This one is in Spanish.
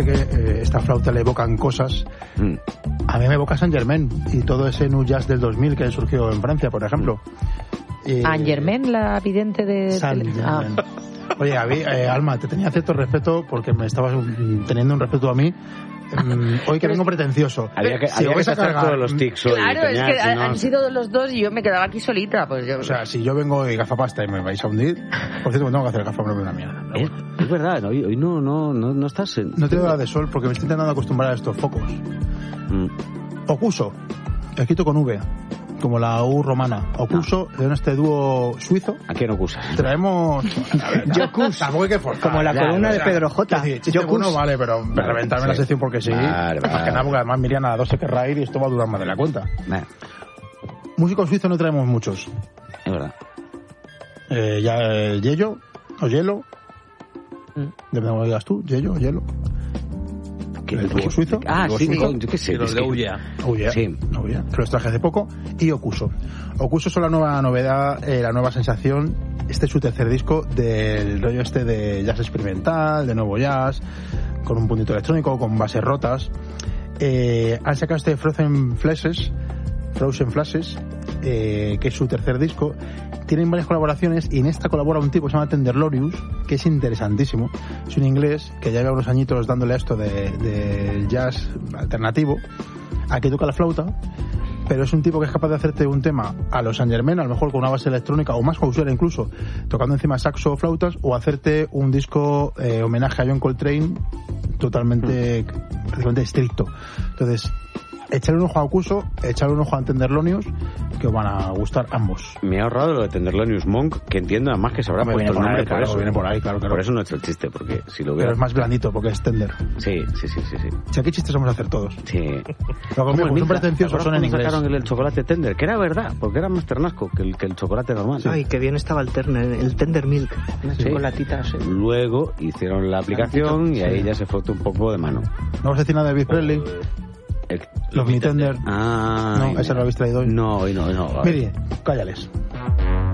parece que esta flauta le evocan cosas. A mí me evoca Saint Germain y todo ese nu jazz del 2000 que surgió en Francia, por ejemplo. Saint Germain, la vidente de... Saint Germain. Oye, Alma, te tenía cierto respeto porque me estabas teniendo un respeto a mí. Hoy que vengo pretencioso. Había que sacar todos los tics hoy. Claro, es que han sido los dos y yo me quedaba aquí solita. Pues yo... O sea, si yo vengo de gafapasta y me vais a hundir, por cierto, me tengo que hacer gafas, no veo una mierda. Es verdad, hoy no estás... No te doy de sol porque me estoy intentando acostumbrar a estos focos. Ocuso, escrito con V, como la U romana. Ocuso, en este dúo suizo. ¿A quién ocusas? Traemos... Yocus. Tampoco hay que forzar. Como la columna de Pedro J. Yocus, vale, pero reventarme la sección porque sí. Vale. Más que nada, porque además Miriam a las 2 se querrá ir y esto va a durar más de la cuenta. Músicos suizos no traemos muchos. Es verdad. Yello, o Hielo. Depende de cómo lo digas tú, Yello o Hielo. El dúo suizo. Sí, suizo. yo qué sé. Los de Ulla. Sí. Ulla, que los traje hace poco. Y Ocuso. Ocuso son la nueva novedad, la nueva sensación. Este es su tercer disco del rollo este de jazz experimental, de nuevo jazz, con un puntito electrónico, con bases rotas. Han sacado este Frozen Flashes, que es su tercer disco. Tienen varias colaboraciones y en esta colabora un tipo que se llama Tenderlorius, que es interesantísimo. Es un inglés que ya lleva unos añitos dándole a esto de jazz alternativo. Aquí toca la flauta, pero es un tipo que es capaz de hacerte un tema a los Saint Germain, a lo mejor con una base electrónica o más causera incluso, tocando encima saxo o flautas, o hacerte un disco homenaje a John Coltrane totalmente estricto. Entonces, echarle un ojo a Ocuso, echarle un ojo a Tenderlonius, que os van a gustar ambos. Me he ahorrado lo de Tenderlonius Monk, que entiendo además que se habrá puesto el nombre por eso. Viene por ahí, claro. Por eso no he hecho el chiste, porque si lo veo... Pero es más blandito, porque es Tender. Sí. Si aquí chistes vamos a hacer todos. Sí. Lo que son pretenciosos, son en inglés. Sacaron el chocolate Tender, que era verdad, porque era más ternasco que el chocolate normal. Ay, qué bien estaba el Tender Milk. Unas chocolatitas. Luego hicieron la aplicación y ahí ya se frotó un poco de mano. No vas a decir nada de Elvis Presley. Los Mi Tender. No, esa no la habéis traído hoy. No. Mire, cállales.